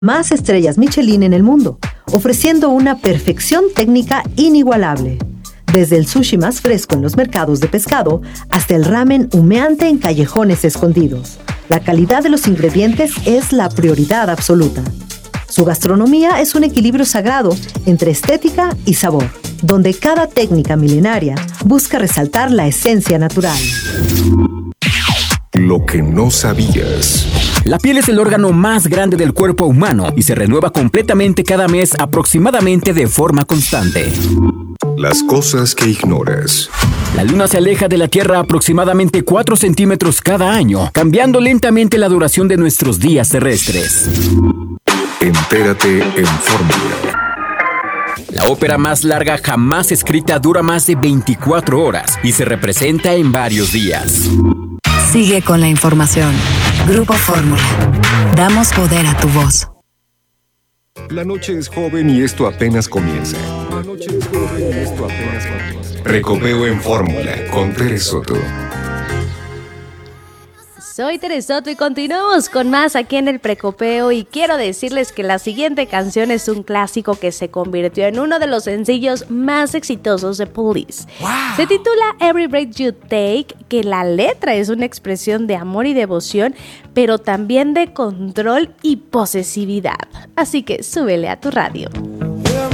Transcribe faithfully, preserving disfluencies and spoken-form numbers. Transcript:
más estrellas Michelin en el mundo, ofreciendo una perfección técnica inigualable. Desde el sushi más fresco en los mercados de pescado hasta el ramen humeante en callejones escondidos. La calidad de los ingredientes es la prioridad absoluta. Su gastronomía es un equilibrio sagrado entre estética y sabor, donde cada técnica milenaria busca resaltar la esencia natural. Lo que no sabías. La piel es el órgano más grande del cuerpo humano y se renueva completamente cada mes aproximadamente de forma constante. Las cosas que ignoras. La Luna se aleja de la Tierra aproximadamente cuatro centímetros cada año, cambiando lentamente la duración de nuestros días terrestres. Entérate en Fórmula. La ópera más larga jamás escrita dura más de veinticuatro horas y se representa en varios días. Sigue con la información. Grupo Fórmula. Damos poder a tu voz. La noche es joven y esto apenas comienza. La noche es joven y esto apenas comienza. Precopeo en Fórmula con Tere Soto. Soy Tere Soto y continuamos con más aquí en el Precopeo y quiero decirles que la siguiente canción es un clásico que se convirtió en uno de los sencillos más exitosos de Police. Wow. Se titula Every Breath You Take, que la letra es una expresión de amor y devoción, pero también de control y posesividad. Así que súbele a tu radio.